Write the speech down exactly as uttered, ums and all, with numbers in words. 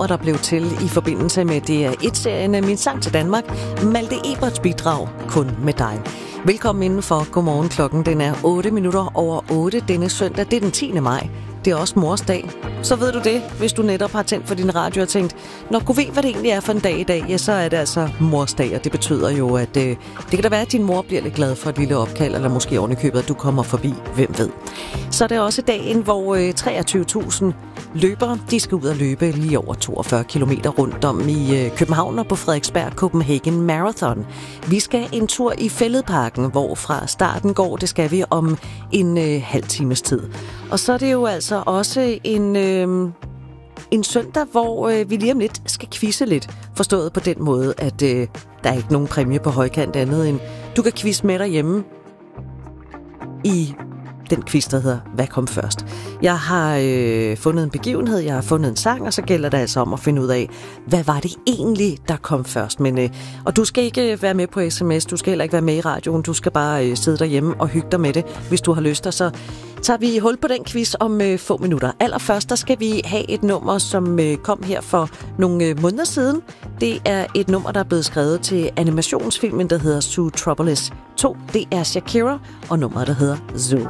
nummer, der blev til i forbindelse med D R et-serien Min Sang til Danmark. Malte Eberts bidrag, Kun med dig. Velkommen indenfor. Godmorgen, klokken den er otte minutter over otte denne søndag. Det er den tiende maj. Det er også mors dag. Så ved du det, hvis du netop har tændt for din radio og tænkt, når du ved, hvad det egentlig er for en dag i dag, ja, så er det altså mors dag, og det betyder jo, at øh, det kan da være, at din mor bliver lidt glad for et lille opkald, eller måske ovenikøbet, at du kommer forbi, hvem ved. Så er det også dagen, hvor øh, treogtyve tusind løbere, de skal ud og løbe lige over toogfyrre kilometer rundt om i øh, København og på Frederiksberg Copenhagen Marathon. Vi skal en tur i Fælledparken, hvor fra starten går, det skal vi om en øh, halv times tid. Og så er det jo altså også en, øh, en søndag, hvor øh, vi lige om lidt skal quizze lidt. Forstået på den måde, at øh, der er ikke nogen præmie på højkant andet end, du kan quizze med derhjemme i den quiz, der hedder Hvad kom først? Jeg har øh, fundet en begivenhed, jeg har fundet en sang, og så gælder det altså om at finde ud af, hvad var det egentlig, der kom først? Men, øh, og du skal ikke være med på sms, du skal heller ikke være med i radioen, du skal bare øh, sidde derhjemme og hygge dig med det, hvis du har lyst. Og så tager vi hul på den quiz om øh, få minutter. Allerførst, der skal vi have et nummer, som øh, kom her for nogle øh, måneder siden. Det er et nummer, der er blevet skrevet til animationsfilmen, der hedder Zootropolis to. Det er Shakira, og nummeret, der hedder Zoo.